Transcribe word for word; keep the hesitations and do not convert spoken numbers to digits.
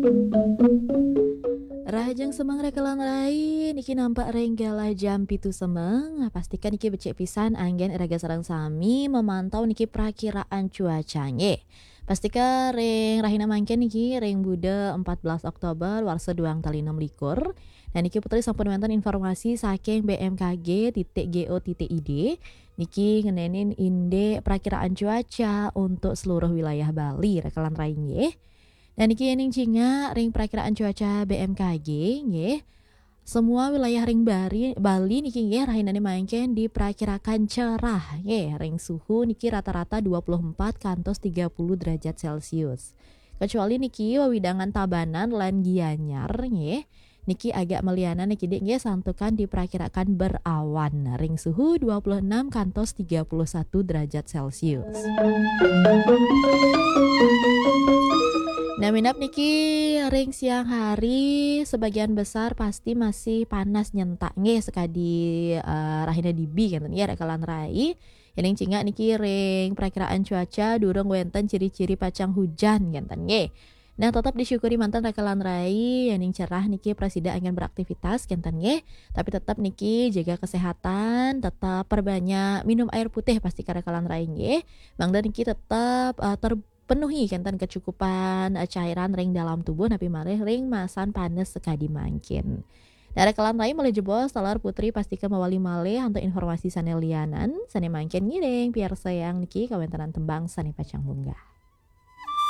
Rajang semang rekalan lain niki nampak renggalah jam pitu semeng. Pastikan niki becek pisan anggen iraga sareng sami memantau niki perakiraan cuaca nggih. Pastikan reng rahina mangken niki reng Bude empat belas Oktober warsa duang tali enam likur. Dan niki putri sampun wonten informasi saking B M K G titik go titik id niki ngenenin inde perakiraan cuaca untuk seluruh wilayah Bali rekalan raing nggih. Dan niki ening cinga ring perakiraan cuaca B M K G nggih. Semua wilayah ring Bari, Bali niki nggih rahinane mangken diperkirakan cerah nggih. Ring suhu niki rata-rata dua puluh empat kantos tiga puluh derajat Celcius. Kecuali niki wewidangan Tabanan lan Gianyar nggih. Niki agak meliana niki dik nggih santukan diperkirakan berawan. Ring suhu dua puluh enam kantos tiga puluh satu derajat Celcius. Nah minap niki ring siang hari sebagian besar pasti masih panas nyentak nggih sekadi uh, rahina dibi kan ya rekalan rai. Yang cinga niki ring perakiraan cuaca durung wenten ciri-ciri pacang hujan genten nggih. Nah tetap disyukuri mantan rekalan rai yang cerah niki presida akan beraktivitas genten nggih. Tapi tetap niki jaga kesehatan, tetap perbanyak minum air putih pasti rekalan rai nggih. Mangda niki tetap uh, ter penuhi kenten kecukupan uh, cairan ring dalam tubuh napi malih ring masan panes sekadi mangkin. Dari kelan lain mulai jebol Stellar Putri pastikan mawali malih untuk informasi sane lianan sane mangkin ngiring biar sayang niki kawentanan tembang sane pacang munggah.